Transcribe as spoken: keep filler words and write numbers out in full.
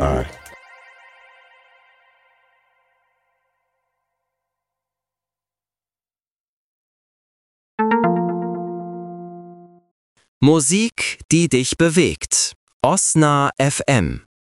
are. Musik, die dich bewegt. Osna F M